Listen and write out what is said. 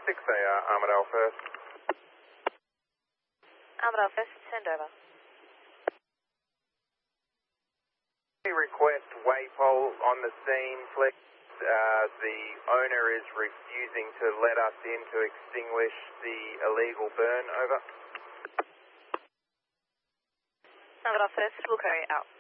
they are, Armidale First. Armidale First, send over. Request waypole on the scene, Flex. The owner is refusing to let us in to extinguish the illegal burn, over. Armidale First, we'll carry out.